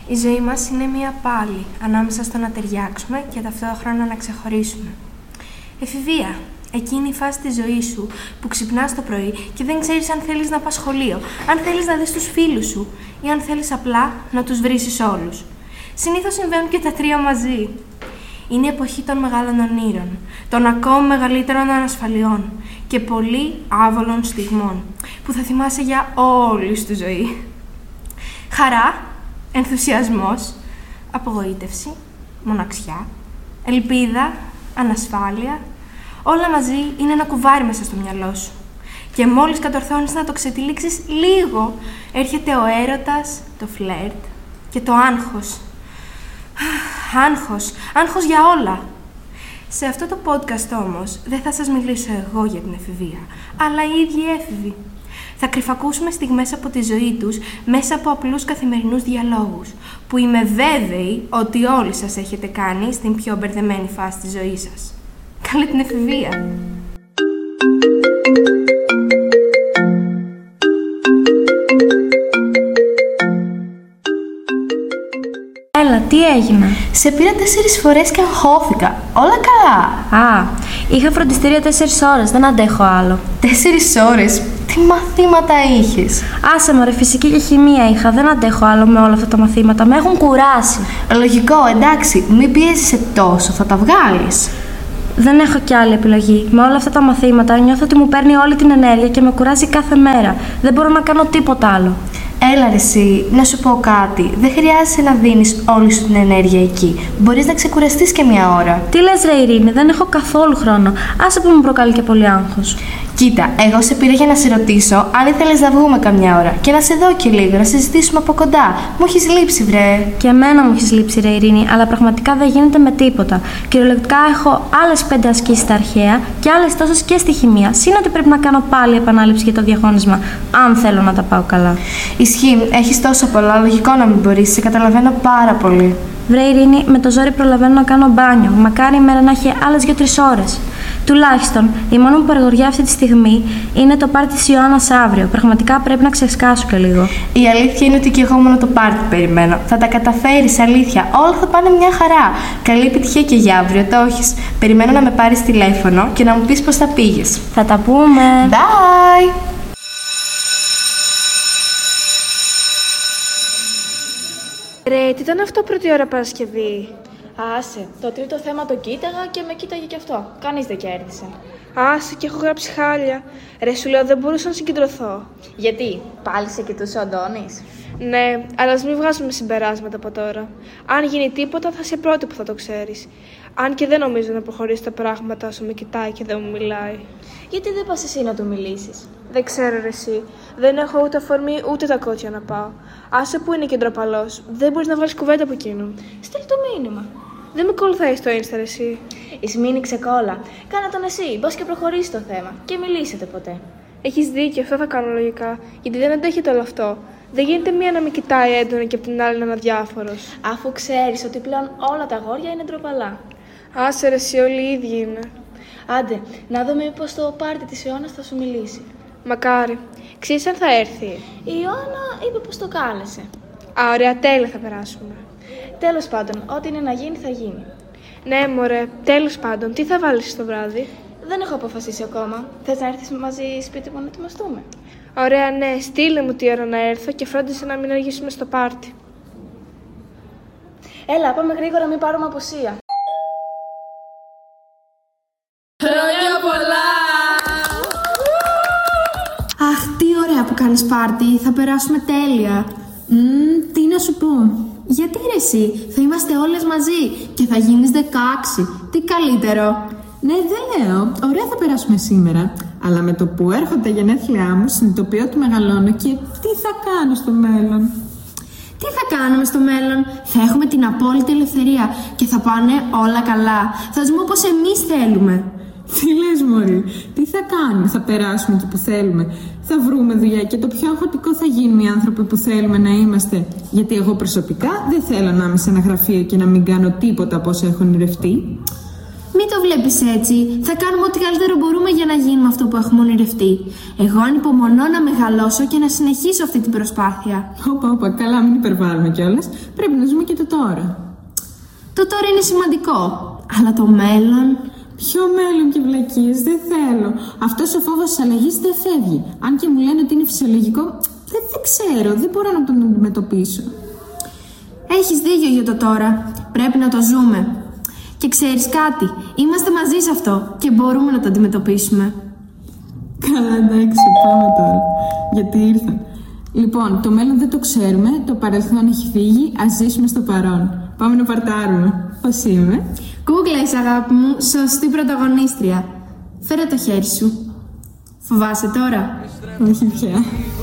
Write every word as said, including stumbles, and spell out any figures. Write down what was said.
Η ζωή μας είναι μία πάλη ανάμεσα στο να ταιριάξουμε και ταυτόχρονα να ξεχωρίσουμε. Εφηβεία. Εκείνη η φάση της ζωής σου που ξυπνάς το πρωί και δεν ξέρεις αν θέλεις να πας σχολείο, αν θέλεις να δεις τους φίλους σου ή αν θέλεις απλά να τους βρίσεις όλους. Συνήθως συμβαίνουν και τα τρία μαζί. Είναι η εποχή των μεγάλων ονείρων, των ακόμη μεγαλύτερων ανασφαλιών και πολύ άβολων στιγμών που θα θυμάσαι για όλη σου τη ζωή. Χαρά, ενθουσιασμός, απογοήτευση, μοναξιά, ελπίδα, ανασφάλεια, όλα μαζί είναι ένα κουβάρι μέσα στο μυαλό σου. Και μόλις κατορθώνεις να το ξετυλίξεις λίγο, έρχεται ο έρωτας, το φλερτ και το άγχος. Άγχος, άγχος για όλα. Σε αυτό το podcast όμως δεν θα σας μιλήσω εγώ για την εφηβεία, αλλά οι ίδιοι έφηβοι. Θα κρυφακούσουμε στιγμές από τη ζωή τους μέσα από απλούς καθημερινούς διαλόγους, που είμαι βέβαιη ότι όλοι σας έχετε κάνει στην πιο μπερδεμένη φάση της ζωής σας. Καλή την εφηβεία! Έλα, τι έγινε? Σε πήρα τέσσερις φορές και αγχώθηκα. Όλα καλά. Α, είχα φροντιστήριο τέσσερις ώρες, δεν αντέχω άλλο. Τέσσερις ώρες? Τι μαθήματα είχες? Άσε μωρέ, φυσική και χημεία είχα, δεν αντέχω άλλο με όλα αυτά τα μαθήματα, με έχουν κουράσει. Λογικό, εντάξει, μην πιέζεσαι τόσο, θα τα βγάλεις. Δεν έχω κι άλλη επιλογή. Με όλα αυτά τα μαθήματα νιώθω ότι μου παίρνει όλη την ενέργεια και με κουράζει κάθε μέρα. Δεν μπορώ να κάνω τίποτα άλλο. Έλα ρε εσύ, να σου πω κάτι. Δεν χρειάζεται να δίνεις όλη σου την ενέργεια εκεί. Μπορείς να ξεκουραστείς και μια ώρα. Τι λες ρε Ειρήνη, δεν έχω καθόλου χρόνο. Άσε που μου προκαλεί και πολύ άγχος. Κοίτα, εγώ σε πήρα για να σε ρωτήσω αν ήθελες να βγούμε καμιά ώρα και να σε δω και λίγο, να συζητήσουμε από κοντά. Μου έχεις λείψει, βρε. Και εμένα μου έχεις λείψει, ρε Ειρήνη, αλλά πραγματικά δεν γίνεται με τίποτα. Κυριολεκτικά έχω άλλες πέντε ασκήσεις στα αρχαία και άλλες τόσες και στη χημεία. Συν ότι πρέπει να κάνω πάλι επανάληψη για το διαγώνισμα, αν θέλω να τα πάω καλά. Ισχύει, έχεις τόσο πολλά. Λογικό να μην μπορείς, σε καταλαβαίνω πάρα πολύ. Βρε Ειρήνη, με το ζόρι προλαβαίνω να κάνω μπάνιο. Μακάρι η μέρα να έχει άλλες δύο τρεις ώρες. Τουλάχιστον, η μόνη μου παρηγοριά αυτή τη στιγμή είναι το πάρτι της Ιωάννας αύριο. Πραγματικά πρέπει να ξεσκάσω και λίγο. Η αλήθεια είναι ότι και εγώ μόνο το πάρτι περιμένω. Θα τα καταφέρεις, αλήθεια. Όλα θα πάνε μια χαρά. Καλή επιτυχία και για αύριο, το έχεις. Περιμένω να με πάρεις τηλέφωνο και να μου πεις πώς θα πήγες. Θα τα πούμε. Bye! Ρε, τι ήταν αυτό πρώτη ώρα Παρασκευή? Άσε, το τρίτο θέμα το κοίταγα και με κοίταγε κι αυτό. Κανείς δεν κέρδισε. Άσε, και έχω γράψει χάλια. Ρε, σου λέω, δεν μπορούσα να συγκεντρωθώ. Γιατί, πάλι σε κοιτούσε ο Αντώνης? Ναι, αλλά ας μην βγάζουμε συμπεράσματα από τώρα. Αν γίνει τίποτα, θα είσαι πρώτη που θα το ξέρεις. Αν και δεν νομίζω να προχωρήσει τα πράγματα όσο με κοιτάει και δεν μου μιλάει. Γιατί δεν πας εσύ να του μιλήσεις? Δεν ξέρω ρε εσύ. Δεν έχω ούτε αφορμή ούτε τα κότσια να πάω. Άσε που είναι και ντροπαλός. Δεν μπορείς να βγάλεις κουβέντα από εκείνον. Στείλ το μήνυμα. Δεν με ακολουθάει στο Insta ρε εσύ. Ισμήνη ξεκόλα. Κάνε τον εσύ, μπας και προχωρήσει το θέμα. Και μιλήσετε ποτέ. Έχεις δίκιο, αυτό θα κάνω λογικά. Γιατί δεν αντέχεται όλο αυτό. Δεν γίνεται μία να με κοιτάει έντονα και από την άλλη να είναι αδιάφορος. Αφού ξέρεις ότι πλέον όλα τα αγόρια είναι ντροπαλά. Άσε ρε εσύ, όλοι οι ίδιοι είναι. Άντε, να δούμε μήπως το πάρτι της Ιωάννας θα σου μιλήσει. Μακάρι. Ξέρεις αν θα έρθει? Η Ιωάννα είπε πως το κάλεσε. Α, ωραία, τέλεια θα περάσουμε. Τέλος πάντων, ό,τι είναι να γίνει θα γίνει. Ναι, μωρέ, τέλος πάντων, τι θα βάλεις το βράδυ? Δεν έχω αποφασίσει ακόμα. Θες να έρθεις μαζί σπίτι μου να ετοιμαστούμε? Ωραία, ναι, στείλε μου τι ώρα να έρθω και φρόντισε να μην αργήσουμε στο πάρτι. Έλα, πάμε γρήγορα, μην πάρουμε απουσία. Χρόνια πολλά! Αχ, τι ωραία που κάνεις πάρτι, θα περάσουμε τέλεια. Mm, τι να σου πω. Γιατί ρε εσύ, θα είμαστε όλες μαζί και θα γίνεις δεκαέξι. Τι καλύτερο. Ναι, δεν λέω. Ωραία θα περάσουμε σήμερα. Αλλά με το που έρχονται τα γενέθλιά μου, συνειδητοποιώ ότι μεγαλώνω και τι θα κάνω στο μέλλον. Τι θα κάνουμε στο μέλλον? Θα έχουμε την απόλυτη ελευθερία και θα πάνε όλα καλά. Θα ζούμε όπως εμείς θέλουμε. Τι λες μωρή, τι θα κάνουμε? Θα περάσουμε εκεί που θέλουμε. Θα βρούμε δουλειά και το πιο αγχωτικό θα γίνουμε οι άνθρωποι που θέλουμε να είμαστε. Γιατί εγώ προσωπικά δεν θέλω να είμαι σε ένα γραφείο και να μην κάνω τίποτα από όσα έχω ονειρευτεί. Μην το βλέπεις έτσι. Θα κάνουμε ό,τι καλύτερο μπορούμε για να γίνουμε αυτό που έχουμε ονειρευτεί. Εγώ ανυπομονώ να μεγαλώσω και να συνεχίσω αυτή την προσπάθεια. Όπα, όπα, καλά, μην υπερβάλλουμε κιόλας. Πρέπει να ζούμε και το τώρα. Το τώρα είναι σημαντικό. Αλλά το μέλλον. Ποιο μέλλον και βλακίες, δεν θέλω. Αυτός ο φόβος της αλλαγής δεν φεύγει. Αν και μου λένε ότι είναι φυσιολογικό, δεν, δεν ξέρω, δεν μπορώ να τον αντιμετωπίσω. Έχεις δίκιο για το τώρα. Πρέπει να το ζούμε. Και ξέρεις κάτι, είμαστε μαζί σε αυτό και μπορούμε να το αντιμετωπίσουμε. Καλά, εντάξει, πάμε τώρα. Γιατί ήρθα. Λοιπόν, το μέλλον δεν το ξέρουμε, το παρελθόν έχει φύγει, ας ζήσουμε στο παρόν. Πάμε να παρτάρουμε. Πώς είμαι? Κούκλα είσαι, αγάπη μου, σωστή πρωταγωνίστρια. Φέρε το χέρι σου. Φοβάσαι τώρα? Όχι πια.